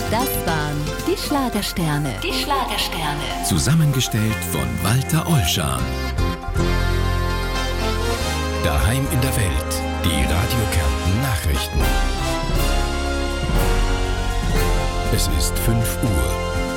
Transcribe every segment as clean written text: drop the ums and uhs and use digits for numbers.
Das waren die Schlagersterne. Die Schlagersterne. Zusammengestellt von Walter Ollschan. Daheim in der Welt. Die Radio Kärnten Nachrichten. Es ist 5 Uhr.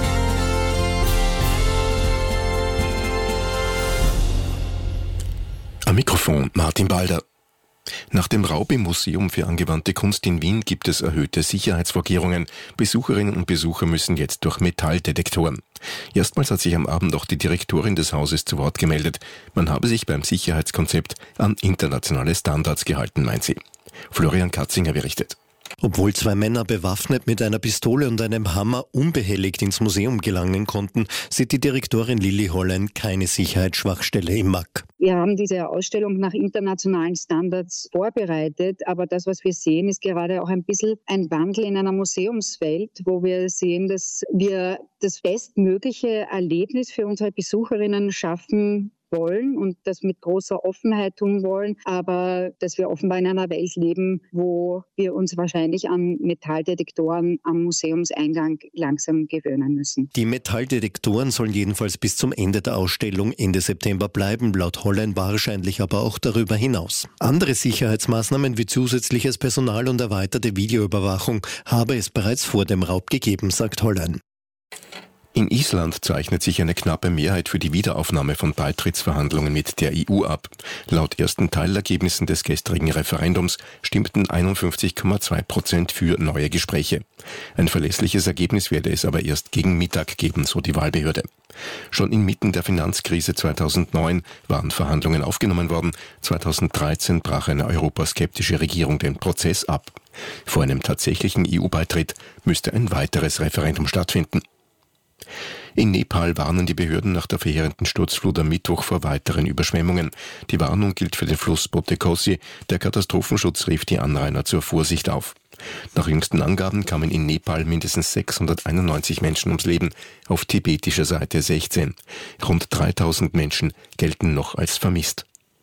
Am Mikrofon Martin Balder. Nach dem Raub im Museum für angewandte Kunst in Wien gibt es erhöhte Sicherheitsvorkehrungen. Besucherinnen und Besucher müssen jetzt durch Metalldetektoren. Erstmals hat sich am Abend auch die Direktorin des Hauses zu Wort gemeldet. Man habe sich beim Sicherheitskonzept an internationale Standards gehalten, meint sie. Florian Katzinger berichtet. Obwohl 2 Männer bewaffnet mit einer Pistole und einem Hammer unbehelligt ins Museum gelangen konnten, sieht die Direktorin Lilly Hollein keine Sicherheitsschwachstelle im MAK. Wir haben diese Ausstellung nach internationalen Standards vorbereitet, aber das, was wir sehen, ist gerade auch ein bisschen ein Wandel in einer Museumswelt, wo wir sehen, dass wir das bestmögliche Erlebnis für unsere Besucherinnen schaffen wollen und das mit großer Offenheit tun wollen, aber dass wir offenbar in einer Welt leben, wo wir uns wahrscheinlich an Metalldetektoren am Museumseingang langsam gewöhnen müssen. Die Metalldetektoren sollen jedenfalls bis zum Ende der Ausstellung Ende September bleiben, laut Hollein wahrscheinlich aber auch darüber hinaus. Andere Sicherheitsmaßnahmen wie zusätzliches Personal und erweiterte Videoüberwachung habe es bereits vor dem Raub gegeben, sagt Hollein. In Island zeichnet sich eine knappe Mehrheit für die Wiederaufnahme von Beitrittsverhandlungen mit der EU ab. Laut ersten Teilergebnissen des gestrigen Referendums stimmten 51,2% für neue Gespräche. Ein verlässliches Ergebnis werde es aber erst gegen Mittag geben, so die Wahlbehörde. Schon inmitten der Finanzkrise 2009 waren Verhandlungen aufgenommen worden. 2013 brach eine europaskeptische Regierung den Prozess ab. Vor einem tatsächlichen EU-Beitritt müsste ein weiteres Referendum stattfinden. In Nepal warnen die Behörden nach der verheerenden Sturzflut am Mittwoch vor weiteren Überschwemmungen. Die Warnung gilt für den Fluss Botekosi. Der Katastrophenschutz rief die Anrainer zur Vorsicht auf. Nach jüngsten Angaben kamen in Nepal mindestens 691 Menschen ums Leben, auf tibetischer Seite 16. Rund 3000 Menschen gelten noch als vermisst.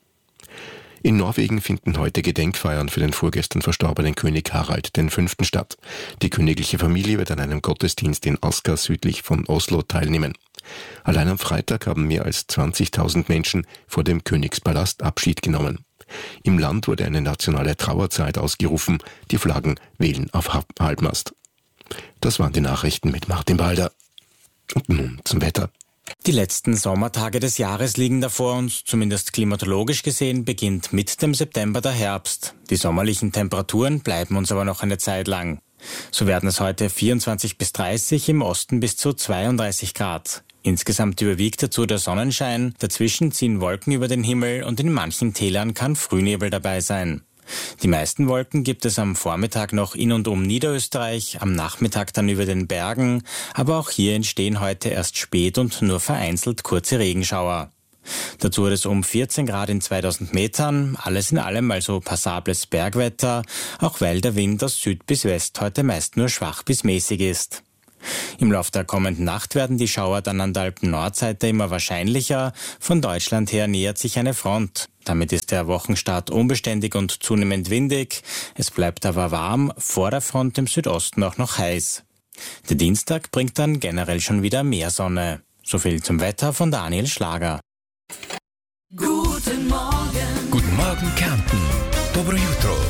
In Norwegen finden heute Gedenkfeiern für den vorgestern verstorbenen König Harald V. statt. Die königliche Familie wird an einem Gottesdienst in Asker südlich von Oslo teilnehmen. Allein am Freitag haben mehr als 20.000 Menschen vor dem Königspalast Abschied genommen. Im Land wurde eine nationale Trauerzeit ausgerufen. Die Flaggen wehlen auf Halbmast. Das waren die Nachrichten mit Martin Balder. Und nun zum Wetter. Die letzten Sommertage des Jahres liegen da vor uns. Zumindest klimatologisch gesehen beginnt mit dem September der Herbst. Die sommerlichen Temperaturen bleiben uns aber noch eine Zeit lang. So werden es heute 24 bis 30, im Osten bis zu 32 Grad. Insgesamt überwiegt dazu der Sonnenschein. Dazwischen ziehen Wolken über den Himmel und in manchen Tälern kann Frühnebel dabei sein. Die meisten Wolken gibt es am Vormittag noch in und um Niederösterreich, am Nachmittag dann über den Bergen, aber auch hier entstehen heute erst spät und nur vereinzelt kurze Regenschauer. Dazu hat es um 14 Grad in 2000 Metern, alles in allem also passables Bergwetter, auch weil der Wind aus Süd bis West heute meist nur schwach bis mäßig ist. Im Laufe der kommenden Nacht werden die Schauer dann an der Alpen-Nordseite immer wahrscheinlicher. Von Deutschland her nähert sich eine Front. Damit ist der Wochenstart unbeständig und zunehmend windig. Es bleibt aber warm, vor der Front im Südosten auch noch heiß. Der Dienstag bringt dann generell schon wieder mehr Sonne. So viel zum Wetter von Daniel Schlager. Guten Morgen Kärnten. Dobro jutro.